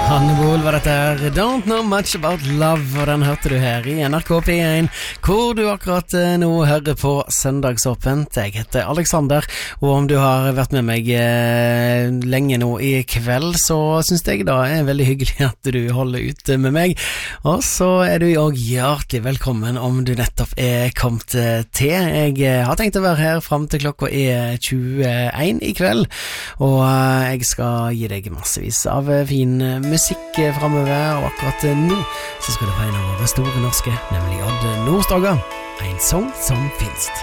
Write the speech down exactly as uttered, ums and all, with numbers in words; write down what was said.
Hannibal var dette her Don't Know Much About Love, og den hørte du her i N R K P én, hvor du akkurat nå hører på Søndagsåpent. Jeg heter Alexander, og om du har vært med meg eh, lenge nå i kveld, så synes jeg da er veldig hyggelig at du holder ute med meg. Og så er du også hjertelig velkommen om du nettopp er kommet til. Jeg har tenkt å være her frem til klokka er tjueen i kveld, og jeg skal gi deg massevis av fin musikk fremover, og akkurat nå så skal du få en av våre store norske, nemlig Odd Nordstoga, en sang som finst.